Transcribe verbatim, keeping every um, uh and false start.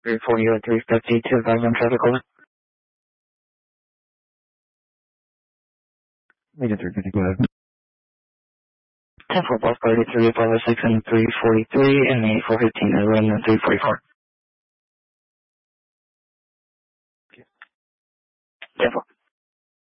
three forty or three fifty to advise on traffic over. Negative three fifty, go ahead. ten four Block thirty-three, five oh six and three forty-three, and the four fifteen is running at three forty-four. ten four.